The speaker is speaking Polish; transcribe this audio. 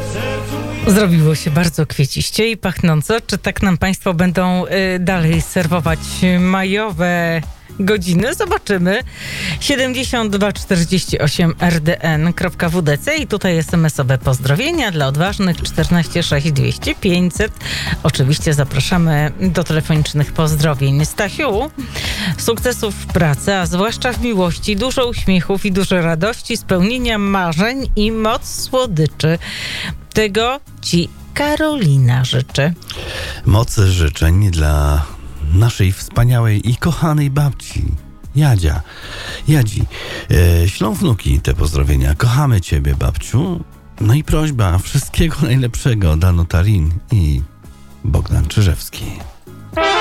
Zrobiło się bardzo kwieciście i pachnąco. Czy tak nam państwo będą dalej serwować majowe godziny? Zobaczymy. 7248 rdn.wdc i tutaj SMS-owe pozdrowienia dla odważnych 14 6 200 500. Oczywiście zapraszamy do telefonicznych pozdrowień. Stasiu, sukcesów w pracy, a zwłaszcza w miłości, dużo uśmiechów i dużo radości, spełnienia marzeń i moc słodyczy. Tego ci Karolina życzy. Mocy życzeń dla naszej wspaniałej i kochanej babci Jadzi. Ślą wnuki te pozdrowienia. Kochamy ciebie, babciu. No i prośba wszystkiego najlepszego. Danuta Rin i Bogdan Czyżewski.